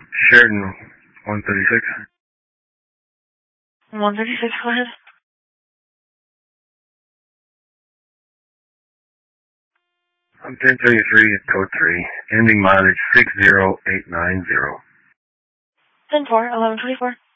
Sheridan, 136. 136, go ahead. I'm 1033 at code 3, ending mileage 60890. 10-4, 1124.